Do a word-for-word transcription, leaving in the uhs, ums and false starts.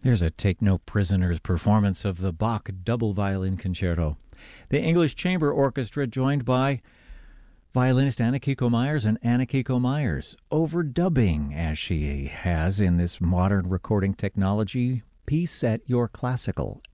There's a Take No Prisoners performance of the Bach Double Violin Concerto. The English Chamber Orchestra, joined by violinist Anna Kiko Myers and Anna Kiko Myers, overdubbing, as she has in this modern recording technology, piece at your classical